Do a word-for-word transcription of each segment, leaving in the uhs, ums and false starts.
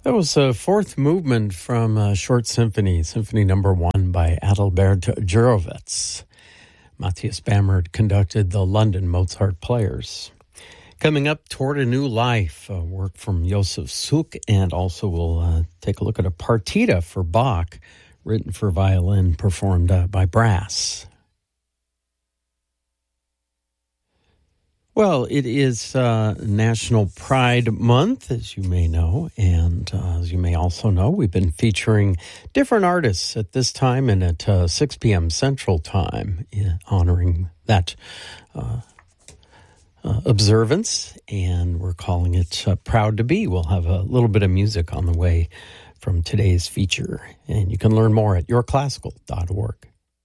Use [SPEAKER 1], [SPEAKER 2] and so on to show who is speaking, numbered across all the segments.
[SPEAKER 1] That was a fourth movement from a short symphony, Symphony Number One by Adalbert Jurovitz. Matthias Bamert conducted the London Mozart Players. Coming up, Toward a New Life, a work from Josef Suk, and also we'll uh, take a look at a partita for Bach, written for violin, performed uh, by brass. Well, it is uh, National Pride Month, as you may know, and uh, as you may also know, we've been featuring different artists at this time and at uh, six p.m. Central Time, uh, honoring that uh, uh, observance, and we're calling it uh, Proud to Be. We'll have a little bit of music on the way from today's feature, and you can learn more at your classical dot org.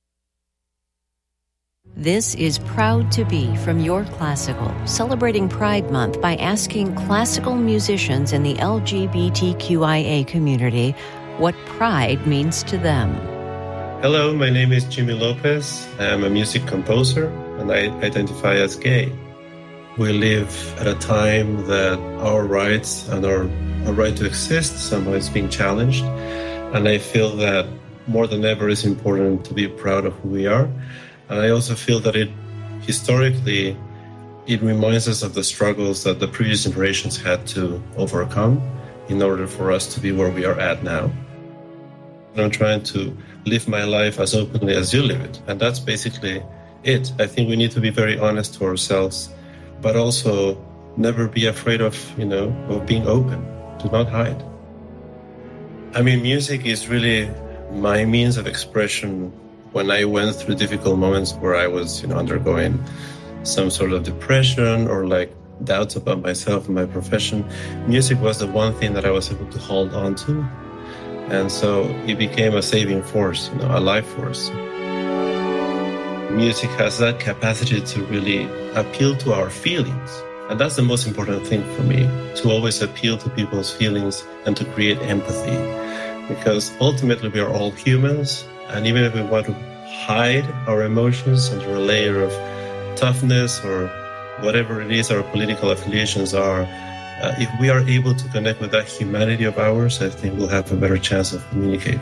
[SPEAKER 2] This is Proud to Be from Your Classical, celebrating Pride Month by asking classical musicians in the L G B T Q I A community what pride means to them.
[SPEAKER 3] Hello, my name is Jimmy Lopez. I am a music composer and I identify as gay. We live at a time that our rights and our, our right to exist somehow is being challenged. And I feel that more than ever it's important to be proud of who we are. And I also feel that it, historically, it reminds us of the struggles that the previous generations had to overcome in order for us to be where we are at now. And I'm trying to live my life as openly as you live it. And that's basically it. I think we need to be very honest to ourselves, but also never be afraid of, you know, of being open. Do not hide. I mean, music is really my means of expression. When I went through difficult moments where I was, you know, undergoing some sort of depression or like doubts about myself and my profession, music was the one thing that I was able to hold on to. And so it became a saving force, you know, a life force. Music has that capacity to really appeal to our feelings. And that's the most important thing for me, to always appeal to people's feelings and to create empathy. Because ultimately we are all humans. And even if we want to hide our emotions under a layer of toughness or whatever it is our political affiliations are, uh, if we are able to connect with that humanity of ours, I think we'll have a better chance of communicating.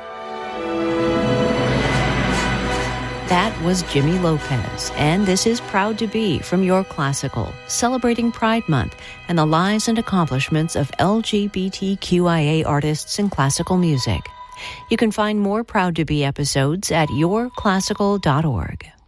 [SPEAKER 2] That was Jimmy Lopez, and this is Proud to Be from Your Classical, celebrating Pride Month and the lives and accomplishments of L G B T Q I A artists in classical music. You can find more Proud to Be episodes at your classical dot org.